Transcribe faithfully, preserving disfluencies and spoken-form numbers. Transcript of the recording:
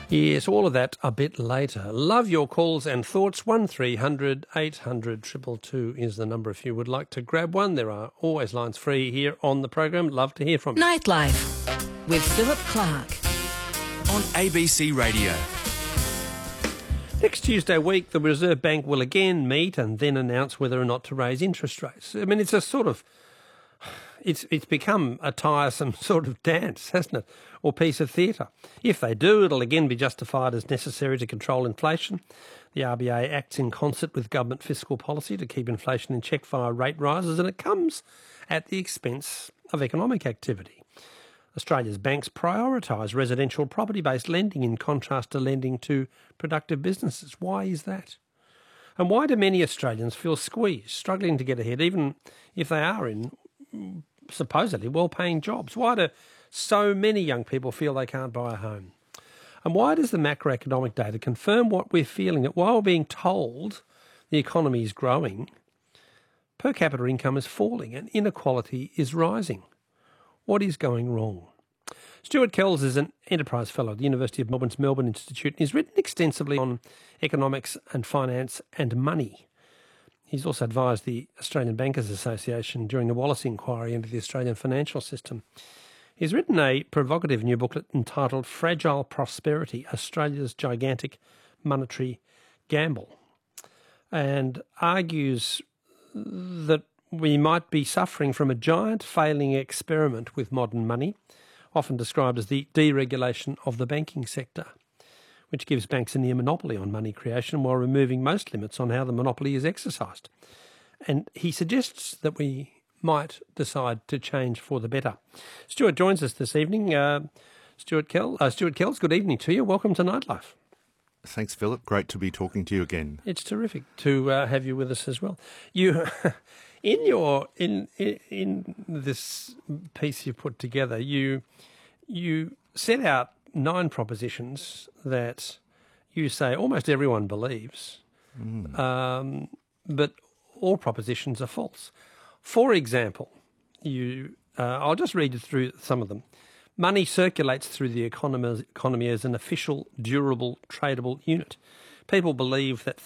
Yes, all of that a bit later. Love your calls and thoughts. one three hundred eight hundred two two two is the number if you would like to grab one. There are always lines free here on the program. Love to hear from you. Nightlife with Philip Clark on A B C Radio. Next Tuesday week, the Reserve Bank will again meet and then announce whether or not to raise interest rates. I mean, it's a sort of... It's it's become a tiresome sort of dance, hasn't it, or piece of theatre. If they do, it'll again be justified as necessary to control inflation. The R B A acts in concert with government fiscal policy to keep inflation in check via rate rises, and it comes at the expense of economic activity. Australia's banks prioritise residential property-based lending in contrast to lending to productive businesses. Why is that? And why do many Australians feel squeezed, struggling to get ahead, even if they are in supposedly well-paying jobs? Why do so many young people feel they can't buy a home? And why does the macroeconomic data confirm what we're feeling, that while being told the economy is growing, per capita income is falling and inequality is rising? What is going wrong? Stuart Kells is an Enterprise Fellow at the University of Melbourne's Melbourne Institute. He's written extensively on economics and finance and money. He's also advised the Australian Bankers Association during the Wallace inquiry into the Australian financial system. He's written a provocative new booklet entitled Fragile Prosperity, Australia's Gigantic Monetary Gamble, and argues that we might be suffering from a giant failing experiment with modern money, often described as the deregulation of the banking sector, which gives banks a near monopoly on money creation while removing most limits on how the monopoly is exercised. And he suggests that we might decide to change for the better. Stuart joins us this evening. Uh, Stuart Kell, uh, Stuart Kells, good evening to you. Welcome to Nightlife. Thanks, Philip. Great to be talking to you again. It's terrific to uh, have you with us as well. You, in your in, in in this piece you put together, you you set out nine propositions that you say almost everyone believes, mm. um, but all propositions are false. For example, you uh, I'll just read you through some of them. Money circulates through the economy, economy as an official, durable, tradable unit. People believe that